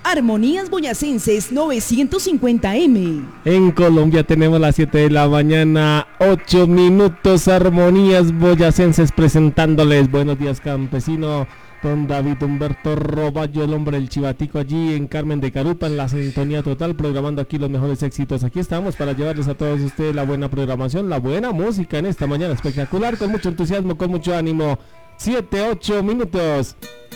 Armonías Boyacenses 950M. En Colombia tenemos las 7 de la mañana, 8 minutos. Armonías Boyacenses presentándoles Buenos Días Campesino. Don David Humberto Roballo, el hombre del chivatico, allí en Carmen de Carupa, en la sintonía total, programando aquí los mejores éxitos. Aquí estamos para llevarles a todos ustedes la buena programación, la buena música en esta mañana espectacular, con mucho entusiasmo, con mucho ánimo. 7, 8 minutos.